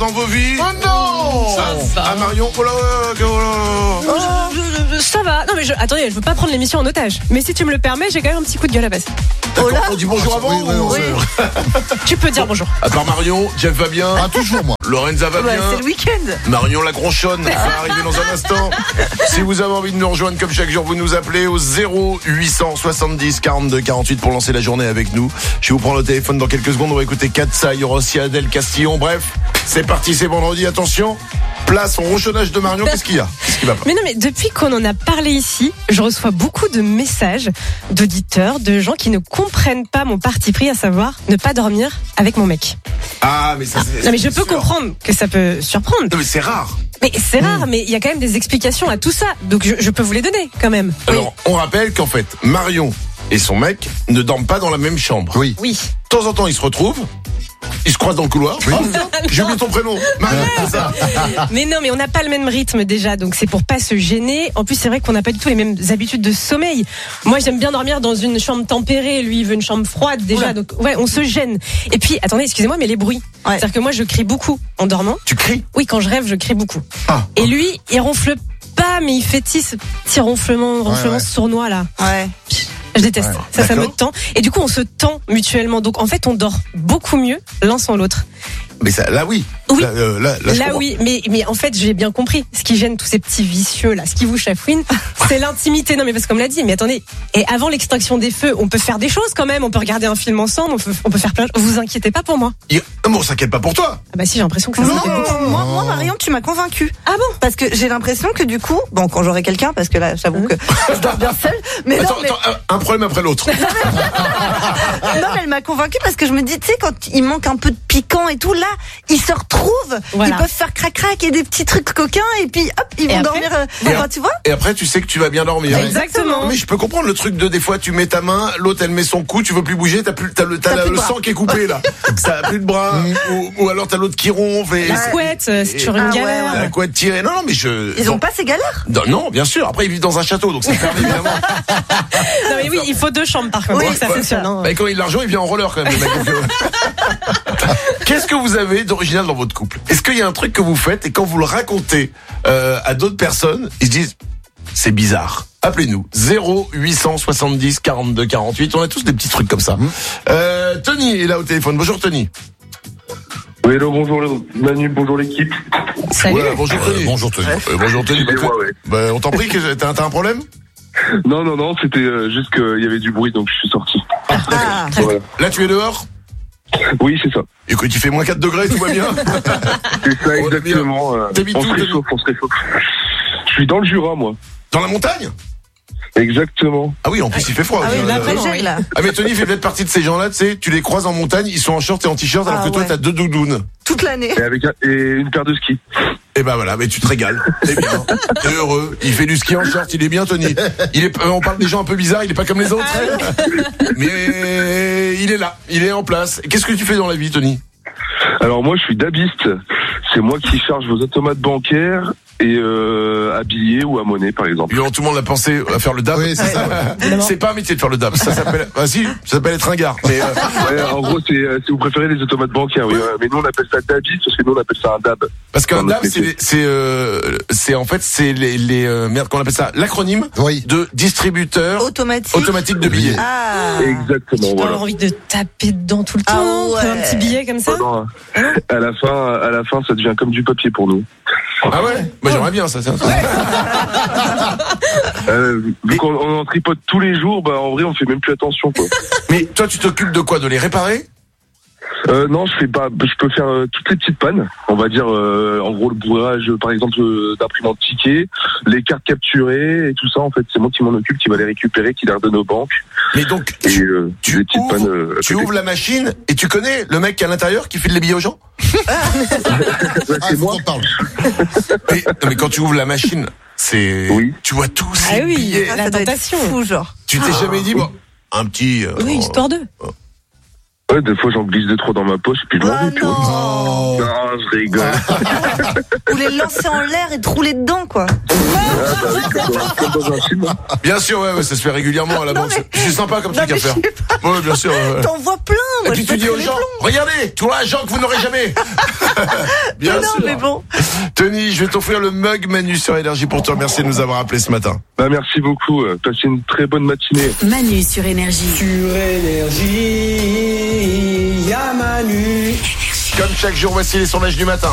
dans vos vies. Oh non! Ah Marion, oh là. Ça va. Non mais attendez, je veux pas prendre l'émission en otage. Mais si tu me le permets, j'ai quand même un petit coup de gueule à passer. Oh là, on dit bonjour avant. Oui. Tu peux dire bonjour. À part Marion, Jeff va bien. Ah, toujours moi. Lorenza va bien. C'est le week-end. Marion la Gronchonne va arriver dans un instant. Si vous avez envie de nous rejoindre comme chaque jour, vous nous appelez au 0870 42 48 pour lancer la journée avec nous. Je vais vous prendre le téléphone dans quelques secondes. On va écouter Katsa, il y aura aussi Adèle Castillon. Bref, c'est parti, c'est vendredi. Attention, place au ronchonnage de Marion. Qu'est-ce qu'il y a? Qu'est-ce qui va pas? Mais non, mais depuis qu'on en a parlé ici, je reçois beaucoup de messages d'auditeurs, de gens qui ne comprennent pas mon parti pris, à savoir ne pas dormir avec mon mec. Ah, mais ça c'est. Non, mais je peux sûr. comprendre que ça peut surprendre. Non, mais c'est rare. Mais c'est rare, mais il y a quand même des explications à tout ça. Donc je peux vous les donner quand même. Alors, on rappelle qu'en fait, Marion et son mec ne dorment pas dans la même chambre. Oui. Oui. De temps en temps, ils se retrouvent. Ils se croisent dans le couloir. Oh, j'ai oublié ton prénom. Marion, c'est ça. Mais non, mais on n'a pas le même rythme déjà, donc c'est pour pas se gêner. En plus, c'est vrai qu'on n'a pas du tout les mêmes habitudes de sommeil. Moi, j'aime bien dormir dans une chambre tempérée. Lui, il veut une chambre froide déjà. Oula. Donc, ouais, on se gêne. Et puis, attendez, excusez-moi, mais les bruits. Ouais. C'est-à-dire que moi, je crie beaucoup en dormant. Tu cries? Oui, quand je rêve, je crie beaucoup. Ah. Et lui, il ronfle pas, mais il fait ce petit ronflement ouais. sournois là. Ouais. Je déteste. Ouais. Ça me D'accord. tend. Et du coup, on se tend mutuellement. Donc, en fait, on dort beaucoup mieux l'un sans l'autre. Mais ça, là, oui. Oui. Là, je Là, comprends. oui. Mais en fait, j'ai bien compris. Ce qui gêne tous ces petits vicieux là, ce qui vous chafouine, c'est l'intimité. Non, mais parce qu'on me l'a dit. Mais attendez. Et avant l'extraction des feux, on peut faire des choses quand même. On peut regarder un film ensemble. On peut faire plein de choses. Vous inquiétez pas pour moi. Non, mais on s'inquiète pas pour toi. Ah bah si, j'ai l'impression que ça Non, s'inquiète beaucoup. moi, Marion, tu m'as convaincue. Ah bon? Parce que j'ai l'impression que du coup, bon, quand j'aurai quelqu'un, parce que là, j'avoue que je dors bien seule. Mais Attends, non, mais, attends, un problème après l'autre. non, mais elle m'a convaincue parce que je me dis, tu sais, quand il manque un peu de piquant et tout, là, ils se retrouvent. Voilà. Ils peuvent faire crac-crac et des petits trucs coquins et puis hop, ils Et vont après dormir. Enfin, tu vois? Et après, tu sais que tu vas bien dormir. Exactement. Mais je peux comprendre le truc de des fois tu mets ta main, l'autre elle met son cou, tu veux plus bouger, t'as plus le de bras. sang qui est coupé là. T'as plus de bras, ou alors t'as l'autre qui ronfle et La couette, c'est toujours une Ah ouais, galère. la couette tirée. Non, mais Ils ont pas ces galères? Non, bien sûr. Après, ils vivent dans un château, donc ça permet évidemment. Non mais oui, il faut 2 chambres par contre. Oui, pour que ça c'est fonctionne. ça. Hein. Bah, quand il a de l'argent, il vient en roller quand même. Le mec, donc, Qu'est-ce que vous avez d'original dans votre couple? Est-ce qu'il y a un truc que vous faites et quand vous le racontez à d'autres personnes, ils se disent c'est bizarre? Appelez-nous 0870 42 48. On a tous des petits trucs comme ça. Tony est là au téléphone. Bonjour Tony. Oui, hello, bonjour Manu, bonjour l'équipe. Salut. Ouais, bonjour Tony. Bonjour Tony. Bonjour Tony. Excusez-moi, ouais. On t'en prie, t'as un problème? Non, c'était juste qu'il y avait du bruit, donc je suis sorti. Ah, Voilà. Là, tu es dehors? Oui, c'est ça. Écoute, il fait moins 4 degrés, tout va bien. C'est ça, On est bien. exactement. T'habites On où, se réchauffe, on se réchauffe. Je suis dans le Jura, moi. Dans la montagne? Exactement. Ah oui, en plus il fait froid. ah oui, aussi, là, hein. après, vraiment, gèle, là. Ah mais Tony fait peut-être partie de ces gens-là, tu sais, tu les croises en montagne, ils sont en short et en t-shirt, alors Ah que toi ouais. t'as 2 doudounes. Toute l'année. Et une paire de skis. Et ben voilà, mais tu te régales, t'es bien, t'es heureux. Il fait du ski en short, il est bien Tony. On parle des gens un peu bizarres, il est pas comme les autres, mais il est là, il est en place. Qu'est-ce que tu fais dans la vie, Tony? Alors moi, je suis dabiste. C'est moi qui charge vos automates bancaires et à billets ou à monnaie, par exemple. Évidemment, tout le monde a pensé à faire le DAB. Oui, c'est ça. C'est pas un métier de faire le DAB. Ça s'appelle, si, ça s'appelle être un gars. Mais Ouais, en gros, c'est si vous préférez les automates bancaires, oui. Mais nous, on appelle ça dabiste parce que nous, on appelle ça un dab. parce qu'un Dans notre DAB, métier. c'est en fait c'est les merde qu'on appelle ça l'acronyme Oui. de distributeur Automatique. de billets. Ah. Exactement, Tu dois voilà. avoir envie de taper dedans tout le Ah temps. ouais. Un petit billet comme ça. Non, à la fin, ça devient comme du papier pour nous. Ah ouais? Bah j'aimerais bien ça. Vu qu'on en tripote tous les jours, bah en vrai, on fait même plus attention, quoi. Mais toi, tu t'occupes de quoi? De les réparer? Non, je peux faire toutes les petites pannes. On va dire, en gros, le bourrage, par exemple, d'imprimantes tickets, les cartes capturées et tout ça. En fait, c'est moi qui m'en occupe, qui va les récupérer, qui les redonne aux banques. Mais donc, Et tu des petites pannes. tu ouvres la machine et tu connais le mec qui est à l'intérieur qui file les billets aux gens? Ouais, Ah, c'est il faut moi. qu'on parle. Mais quand tu ouvres la machine, c'est, Oui. tu vois tous Ah ces oui. billets. Ah, La ça doit être tentation. fou, genre. Tu t'es jamais dit, bon, un petit, Oui, histoire d'eux. Ouais, des fois j'en glisse 2-3 dans ma poche puis je m'en Ah vais, tu vois. non. Non, je rigole. Ou les lancer en l'air et te rouler dedans, quoi. Comme dans un film. Bien sûr, ouais, ça se fait régulièrement à la banque. C'est sympa comme Non, truc à mais faire. je sais pas. Ouais, bien sûr. Ouais. T'en vois plein, Et moi. puis je tu dis pèterais aux les gens, plombs. regardez, tu vois un genre que vous n'aurez jamais. Bien Non, sûr. mais bon. Tony, je vais t'offrir le mug Manu sur Énergie pour toi. Merci de nous avoir appelés ce matin. Bah, merci beaucoup. Passez une très bonne matinée. Manu sur Énergie. Sur Énergie, y'a Manu. Comme chaque jour, voici les sondages du matin.